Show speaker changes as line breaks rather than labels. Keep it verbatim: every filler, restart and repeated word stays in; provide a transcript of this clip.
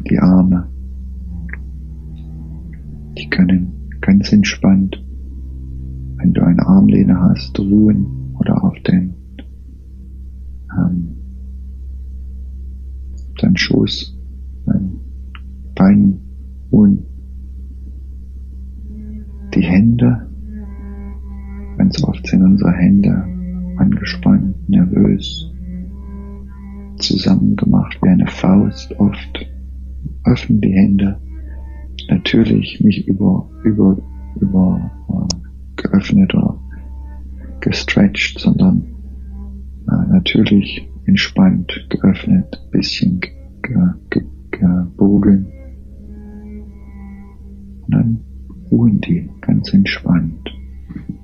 die Arme, die können ganz entspannt, wenn du eine Armlehne hast, ruhen oder auf den ähm, deinen Schoß, deinen Beinen ruhen. Die Hände, ganz oft sind unsere Hände angespannt, nervös, zusammengemacht wie eine Faust. Oft öffnen die Hände natürlich nicht über, über, über äh, geöffnet oder gestretched, sondern äh, natürlich entspannt, geöffnet, bisschen ge, ge, gebogen. Und dann ruhen die ganz entspannt.